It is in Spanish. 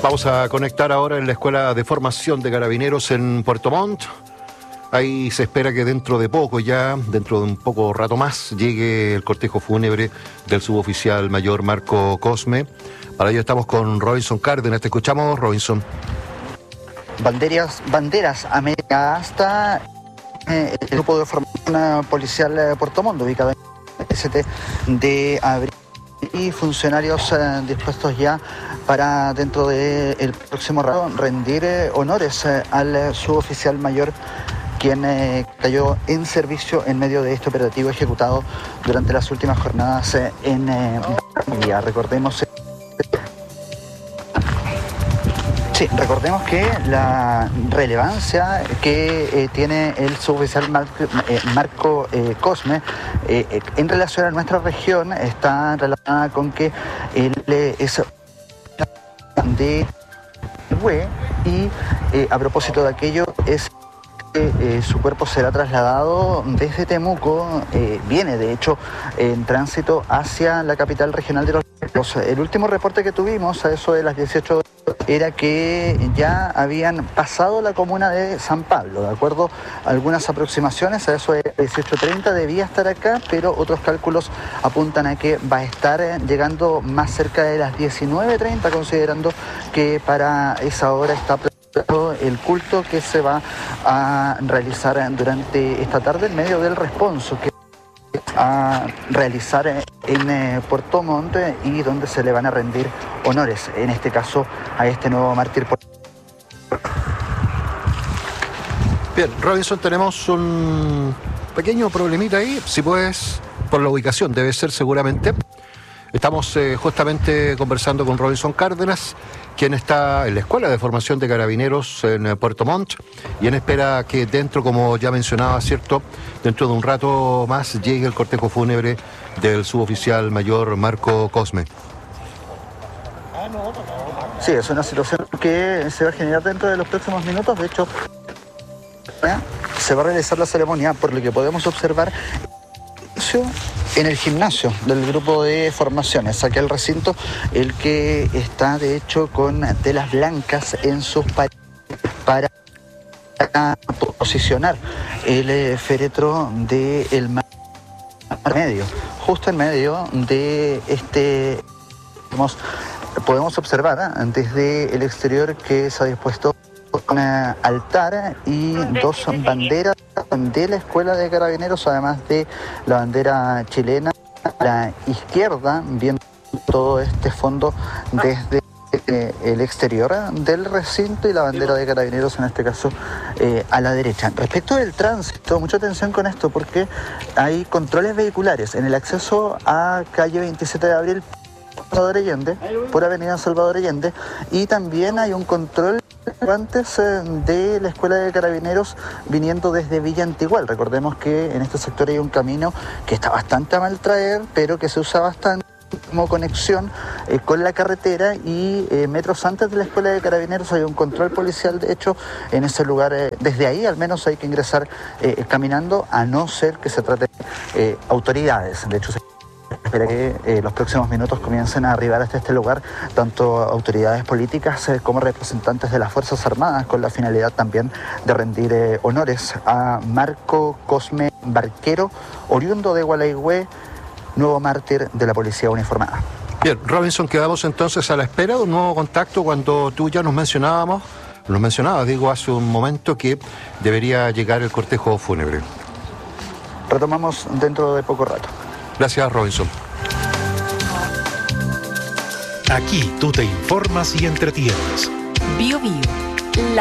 Vamos a conectar ahora en la Escuela de Formación de Carabineros en Puerto Montt. Ahí se espera que dentro de poco, dentro de un poco rato más, llegue el cortejo fúnebre del suboficial mayor Marco Cosme. Para ello estamos con Robinson Cárdenas. Te escuchamos, Robinson. Banderas a media asta, el grupo de formación policial Puerto Montt, ubicado en el ST de Abril, y funcionarios dispuestos ya para dentro del próximo rato rendir honores al suboficial mayor, quien cayó en servicio en medio de este operativo ejecutado durante las últimas jornadas en Valdivia. Recordemos que la relevancia que tiene el suboficial Marco Cosme en relación a nuestra región está relacionada con que él es de Hue y a propósito de aquello es su cuerpo será trasladado desde Temuco, viene de hecho en tránsito hacia la capital regional de los Lagos. El último reporte que tuvimos a eso de las 18 horas era que ya habían pasado la comuna de San Pablo, de acuerdo a algunas aproximaciones, a eso de 18:30 debía estar acá, pero otros cálculos apuntan a que va a estar llegando más cerca de las 19:30, considerando que para esa hora está el culto que se va a realizar durante esta tarde en medio del responso que a realizar en Puerto Montt y donde se le van a rendir honores, en este caso a este nuevo mártir. Bien, Robinson, tenemos un pequeño problemita ahí, si puedes, por la ubicación, debe ser seguramente. Estamos justamente conversando con Robinson Cárdenas, quien está en la Escuela de Formación de Carabineros en Puerto Montt, y en espera que dentro, como ya mencionaba, ¿cierto?, dentro de un rato más llegue el cortejo fúnebre del suboficial mayor Marco Cosme. Sí, es una situación que se va a generar dentro de los próximos minutos. De hecho, se va a realizar la ceremonia, por lo que podemos observar en el gimnasio del grupo de formaciones, aquel recinto, el que está de hecho con telas blancas en sus paredes para posicionar el féretro del medio, justo en medio de este. Podemos observar desde el exterior que se ha dispuesto un altar y dos banderas de la Escuela de Carabineros, además de la bandera chilena a la izquierda, viendo todo este fondo desde el exterior del recinto, y la bandera de Carabineros en este caso a la derecha. Respecto del tránsito, mucha atención con esto porque hay controles vehiculares en el acceso a calle 27 de Abril Salvador Allende, por avenida Salvador Allende, y también hay un control antes de la Escuela de Carabineros viniendo desde Villa Antigual. Recordemos que en este sector hay un camino que está bastante a mal traer, pero que se usa bastante como conexión con la carretera, y metros antes de la Escuela de Carabineros hay un control policial. De hecho, en ese lugar, desde ahí al menos hay que ingresar caminando, a no ser que se trate de autoridades. De hecho, espera que los próximos minutos comiencen a arribar hasta este lugar tanto autoridades políticas como representantes de las Fuerzas Armadas, con la finalidad también de rendir honores a Marco Cosme Barquero, oriundo de Gualeguay, nuevo mártir de la policía uniformada. Bien, Robinson, quedamos entonces a la espera de un nuevo contacto cuando tú ya nos mencionabas, hace un momento, que debería llegar el cortejo fúnebre. Retomamos dentro de poco rato. Gracias, Robinson. Aquí tú te informas y entretienes. Bio Bio.